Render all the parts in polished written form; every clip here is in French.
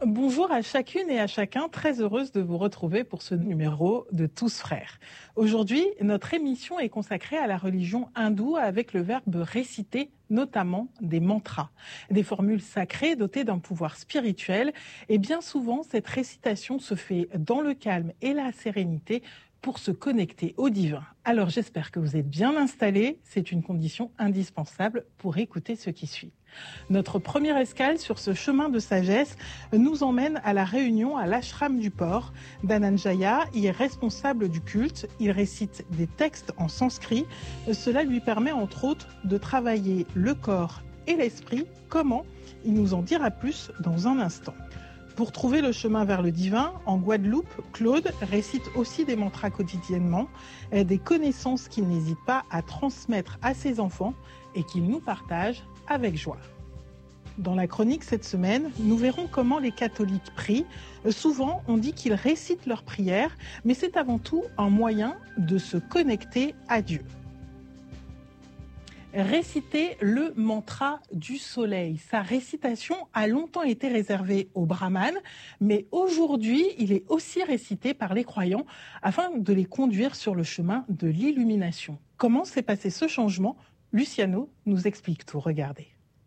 Bonjour à chacune et à chacun, très heureuse de vous retrouver pour ce numéro de Tous Frères. Aujourd'hui, notre émission est consacrée à la religion hindoue avec le verbe réciter, notamment des mantras, des formules sacrées dotées d'un pouvoir spirituel. Et bien souvent, cette récitation se fait dans le calme et la sérénité pour se connecter au divin. Alors j'espère que vous êtes bien installés, c'est une condition indispensable pour écouter ce qui suit. Notre première escale sur ce chemin de sagesse nous emmène à la réunion à l'ashram du port. Dhananjaya y est responsable du culte. Il récite des textes en sanskrit. Cela lui permet entre autres de travailler le corps et l'esprit. Comment? Il nous en dira plus dans un instant. Pour trouver le chemin vers le divin, en Guadeloupe, Claude récite aussi des mantras quotidiennement, des connaissances qu'il n'hésite pas à transmettre à ses enfants et qu'il nous partage avec joie. Dans la chronique cette semaine, nous verrons comment les catholiques prient. Souvent, on dit qu'ils récitent leurs prières, mais c'est avant tout un moyen de se connecter à Dieu. Réciter le mantra du soleil. Sa récitation a longtemps été réservée aux brahmanes, mais aujourd'hui, il est aussi récité par les croyants afin de les conduire sur le chemin de l'illumination. Comment s'est passé ce changement? Luciano nous explique tout. Regardez.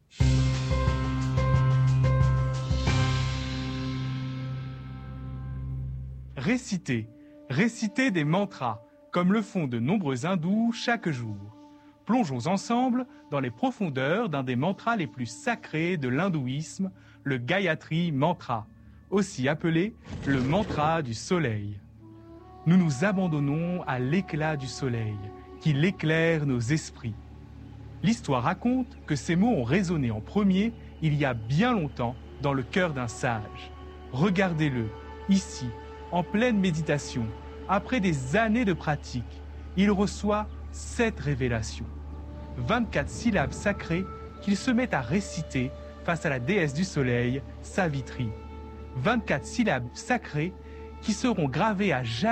Réciter des mantras, comme le font de nombreux hindous chaque jour. Plongeons ensemble dans les profondeurs d'un des mantras les plus sacrés de l'hindouisme, le Gayatri Mantra, aussi appelé le mantra du soleil. Nous nous abandonnons à l'éclat du soleil, qui éclaire nos esprits. L'histoire raconte que ces mots ont résonné en premier il y a bien longtemps dans le cœur d'un sage. Regardez-le, ici, en pleine méditation, après des années de pratique, il reçoit cette révélation. 24 syllabes sacrées qu'il se met à réciter face à la déesse du soleil, Savitri. 24 syllabes sacrées qui seront gravées à jamais